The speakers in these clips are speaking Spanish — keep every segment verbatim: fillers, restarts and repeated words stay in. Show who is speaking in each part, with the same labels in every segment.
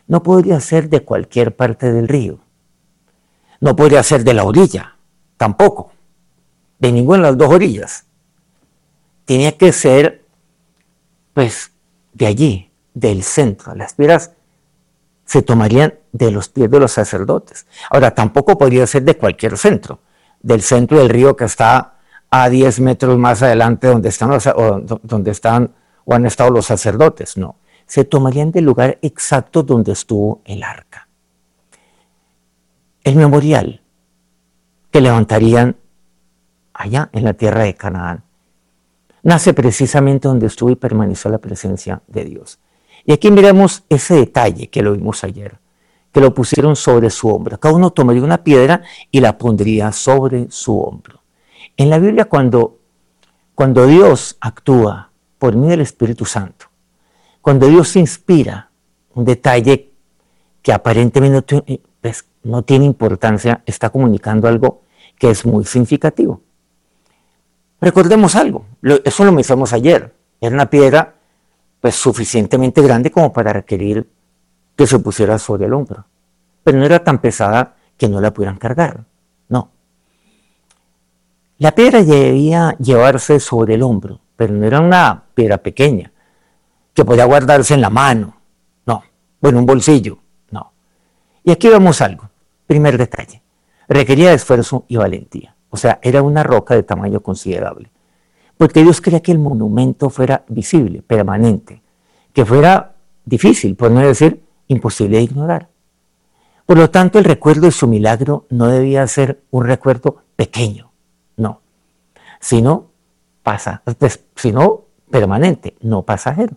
Speaker 1: no podría ser de cualquier parte del río. No podría ser de la orilla, tampoco, de ninguna de las dos orillas. Tenía que ser, pues, de allí, del centro. Las piedras se tomarían de los pies de los sacerdotes. Ahora, tampoco podría ser de cualquier centro, del centro del río que está a diez metros más adelante donde están, los, o, donde están o han estado los sacerdotes. No, se tomarían del lugar exacto donde estuvo el arca. El memorial que levantarían allá en la tierra de Canaán nace precisamente donde estuvo y permaneció la presencia de Dios. Y aquí miramos ese detalle que lo vimos ayer, que lo pusieron sobre su hombro. Cada uno tomaría una piedra y la pondría sobre su hombro. En la Biblia, cuando, cuando Dios actúa por medio del Espíritu Santo, cuando Dios inspira un detalle que aparentemente no, pues, no tiene importancia, está comunicando algo que es muy significativo. Recordemos algo, eso lo mencionamos ayer, era una piedra pues suficientemente grande como para requerir que se pusiera sobre el hombro, pero no era tan pesada que no la pudieran cargar, no. La piedra debía llevarse sobre el hombro, pero no era una piedra pequeña, que podía guardarse en la mano, no, o en un bolsillo, no. Y aquí vemos algo, primer detalle, requería esfuerzo y valentía, o sea, era una roca de tamaño considerable, porque Dios quería que el monumento fuera visible, permanente, que fuera difícil, por no decir imposible de ignorar. Por lo tanto, el recuerdo de su milagro no debía ser un recuerdo pequeño, no, sino, pasa, pues, sino permanente, no pasajero.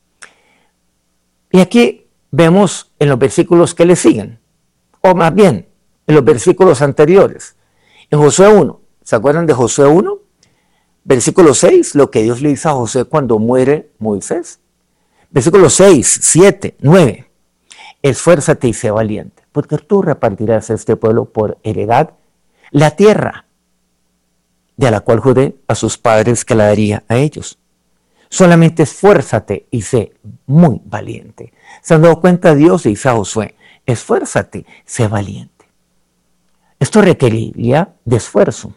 Speaker 1: Y aquí vemos en los versículos que le siguen, o más bien, en los versículos anteriores, en Josué uno, ¿se acuerdan de Josué uno? Versículo seis, lo que Dios le dice a Josué cuando muere Moisés. Versículos seis, siete, nueve, esfuérzate y sé valiente, porque tú repartirás a este pueblo por heredad la tierra de la cual juré a sus padres que la daría a ellos. Solamente esfuérzate y sé muy valiente. ¿Se han dado cuenta? Dios le dice a Josué, esfuérzate, sé valiente. Esto requeriría de esfuerzo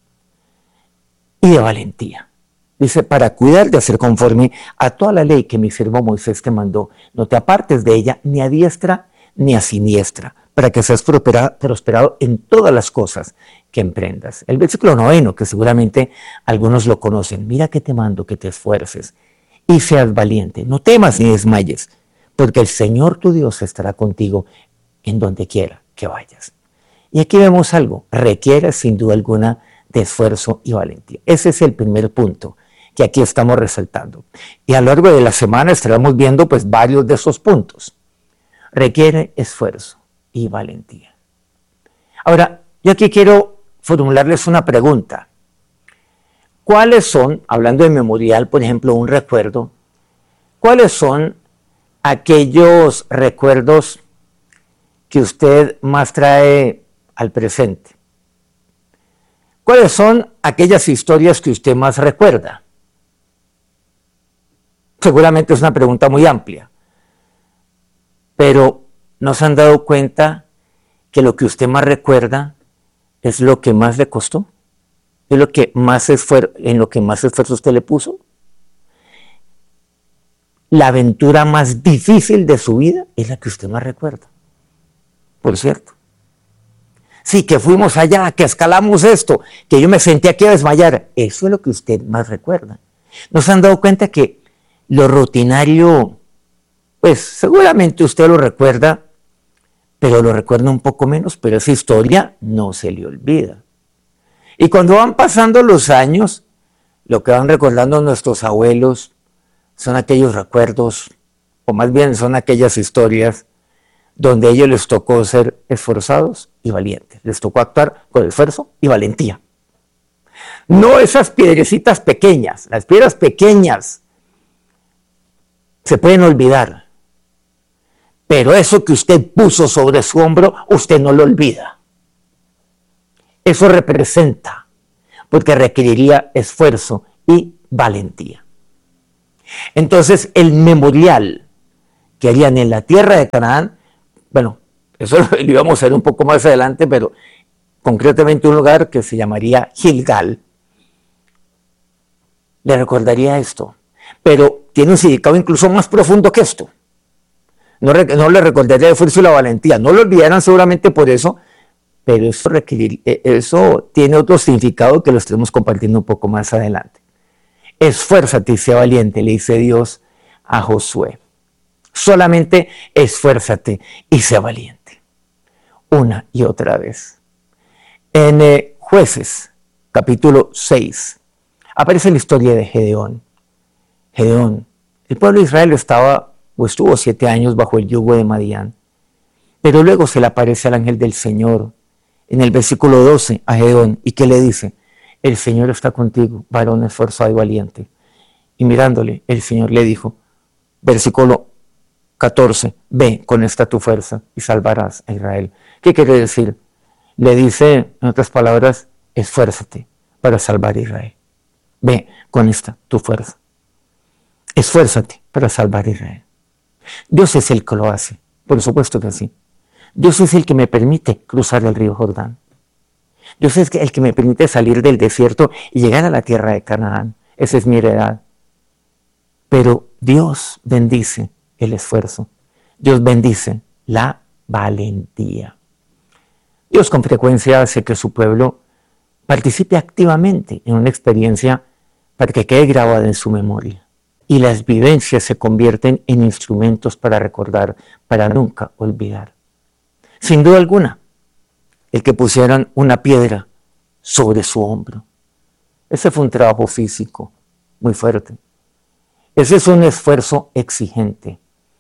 Speaker 1: y de valentía. Dice, para cuidar de hacer conforme a toda la ley que mi siervo Moisés te mandó, no te apartes de ella ni a diestra ni a siniestra, para que seas prosperado en todas las cosas que emprendas. El versículo noveno, que seguramente algunos lo conocen, mira que te mando que te esfuerces y seas valiente, no temas ni desmayes, porque el Señor tu Dios estará contigo en donde quiera que vayas. Y aquí vemos algo, requiere sin duda alguna de esfuerzo y valentía. Ese es el primer punto que aquí estamos resaltando. Y a lo largo de la semana estaremos viendo pues varios de esos puntos. Requiere esfuerzo y valentía. Ahora, yo aquí quiero formularles una pregunta. ¿Cuáles son, hablando de memorial, por ejemplo, un recuerdo, cuáles son aquellos recuerdos que usted más trae al presente? ¿Cuáles son aquellas historias que usted más recuerda? Seguramente es una pregunta muy amplia, pero ¿no se han dado cuenta que lo que usted más recuerda es lo que más le costó? ¿Es lo que más esfuer- en lo que más esfuerzo usted le puso? La aventura más difícil de su vida es la que usted más recuerda, por cierto. Sí, que fuimos allá, que escalamos esto, que yo me sentí aquí a desmayar. Eso es lo que usted más recuerda. ¿No se han dado cuenta que lo rutinario, pues seguramente usted lo recuerda, pero lo recuerda un poco menos, pero esa historia no se le olvida? Y cuando van pasando los años, lo que van recordando nuestros abuelos son aquellos recuerdos, o más bien son aquellas historias donde a ellos les tocó ser esforzados y valientes. Les tocó actuar con esfuerzo y valentía. No esas piedrecitas pequeñas. Las piedras pequeñas se pueden olvidar. Pero eso que usted puso sobre su hombro, usted no lo olvida. Eso representa, porque requeriría esfuerzo y valentía. Entonces, el memorial que harían en la tierra de Canaán bueno, eso lo íbamos a ver un poco más adelante, pero concretamente un lugar que se llamaría Gilgal, le recordaría esto, pero tiene un significado incluso más profundo que esto. No, no le recordaría el esfuerzo y la valentía, no lo olvidaran seguramente por eso, pero eso, requirir, eso tiene otro significado que lo estaremos compartiendo un poco más adelante. Esfuérzate y sea valiente, le dice Dios a Josué. Solamente esfuérzate y sea valiente. Una y otra vez. En eh, Jueces, capítulo seis, aparece la historia de Gedeón. Gedeón, el pueblo de Israel estaba o estuvo siete años bajo el yugo de Madián, pero luego se le aparece al ángel del Señor en el versículo doce a Gedeón, y que le dice: el Señor está contigo, varón esforzado y valiente. Y mirándole, el Señor le dijo, versículo catorce, ve, con esta tu fuerza y salvarás a Israel. ¿Qué quiere decir? Le dice, en otras palabras, esfuérzate para salvar a Israel. Ve, con esta tu fuerza. Esfuérzate para salvar a Israel. Dios es el que lo hace, por supuesto que sí. Dios es el que me permite cruzar el río Jordán. Dios es el que me permite salir del desierto y llegar a la tierra de Canaán. Esa es mi heredad. Pero Dios bendice el esfuerzo. Dios bendice la valentía. Dios con frecuencia hace que su pueblo participe activamente en una experiencia para que quede grabada en su memoria. Y las vivencias se convierten en instrumentos para recordar, para nunca olvidar. Sin duda alguna, el que pusieran una piedra sobre su hombro. Ese fue un trabajo físico muy fuerte. Ese es un esfuerzo exigente.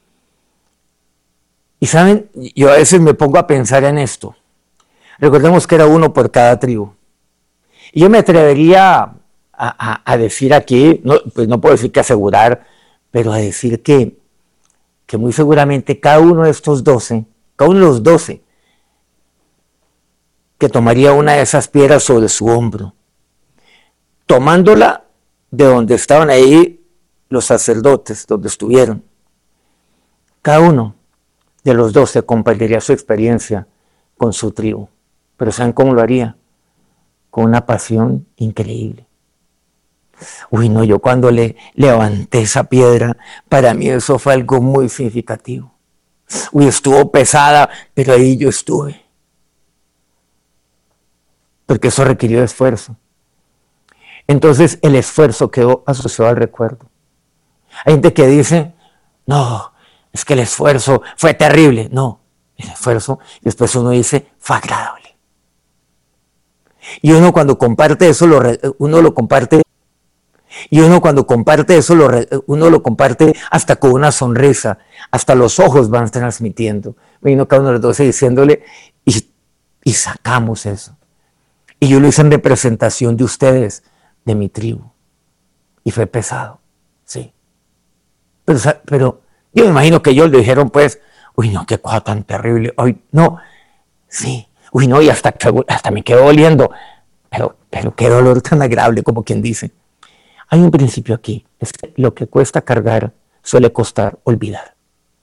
Speaker 1: Y saben, yo a veces me pongo a pensar en esto. Recordemos que era uno por cada tribu. Y yo me atrevería a, a, a decir aquí, no, pues no puedo decir que asegurar, pero a decir que, que muy seguramente cada uno de estos doce, cada uno de los doce, que tomaría una de esas piedras sobre su hombro, tomándola de donde estaban ahí los sacerdotes, donde estuvieron. Cada uno de los doce compartiría su experiencia con su tribu. Pero ¿saben cómo lo haría? Con una pasión increíble. Uy, no, yo cuando le levanté esa piedra, para mí eso fue algo muy significativo. Uy, estuvo pesada, pero ahí yo estuve. Porque eso requirió esfuerzo. Entonces el esfuerzo quedó asociado al recuerdo. Hay gente que dice, no, es que el esfuerzo fue terrible. No, el esfuerzo, después uno dice, fue agradable. Y uno cuando comparte eso, lo, uno lo comparte, y uno cuando comparte eso, lo, uno lo comparte hasta con una sonrisa, hasta los ojos van transmitiendo. Vino cada uno de los doce diciéndole, y, y sacamos eso. Y yo lo hice en representación de ustedes, de mi tribu. Y fue pesado, sí. Pero, pero yo me imagino que ellos le dijeron, pues, uy, no, qué cosa tan terrible. Uy, no, sí. Uy, no, y hasta, hasta me quedó oliendo. Pero, pero qué dolor tan agradable, como quien dice. Hay un principio aquí. Es que lo que cuesta cargar suele costar olvidar.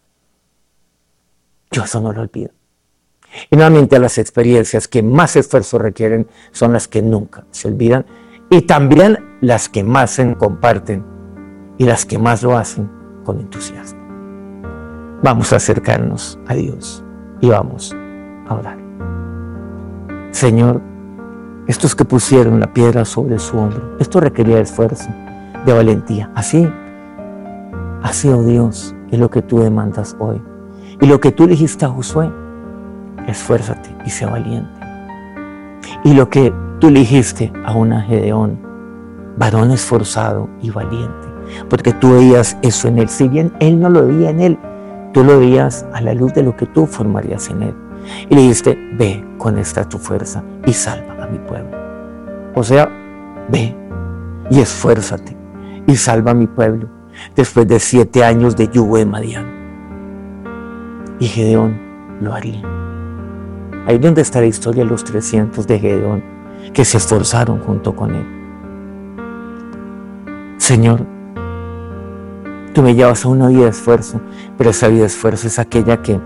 Speaker 1: Yo eso no lo olvido. Y nuevamente las experiencias que más esfuerzo requieren son las que nunca se olvidan y también las que más se comparten y las que más lo hacen con entusiasmo. Vamos a acercarnos a Dios y vamos a orar. Señor, estos que pusieron la piedra sobre su hombro, esto requería esfuerzo, de valentía. Así, así, oh Dios, es lo que tú demandas hoy. Y lo que tú dijiste a Josué, esfuérzate y sea valiente. Y lo que tú dijiste a una Gedeón, varón esforzado y valiente, porque tú veías eso en él. Si bien él no lo veía en él, tú lo veías a la luz de lo que tú formarías en él. Y le dijiste, ve con esta tu fuerza y salva a mi pueblo. O sea, ve y esfuérzate y salva a mi pueblo después de siete años de yugo de Madián. Y Gedeón lo haría. Ahí es donde está la historia de los trescientos de Gedeón que se esforzaron junto con él. Señor, tú me llevas a una vida de esfuerzo, pero esa vida de esfuerzo es aquella que